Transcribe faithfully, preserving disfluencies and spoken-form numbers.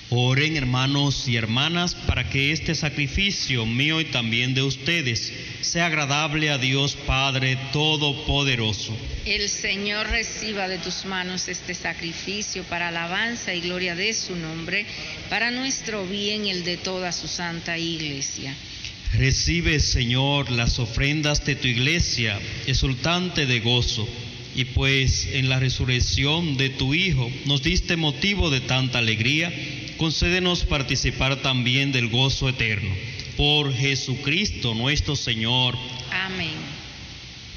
Oren, hermanos y hermanas, para que este sacrificio mío y también de ustedes sea agradable a Dios Padre Todopoderoso. El Señor reciba de tus manos este sacrificio para alabanza y gloria de su nombre, para nuestro bien y el de toda su santa Iglesia. Recibe, Señor, las ofrendas de tu Iglesia, exultante de gozo, y pues en la resurrección de tu Hijo nos diste motivo de tanta alegría, concédenos participar también del gozo eterno. Por Jesucristo nuestro Señor. Amén.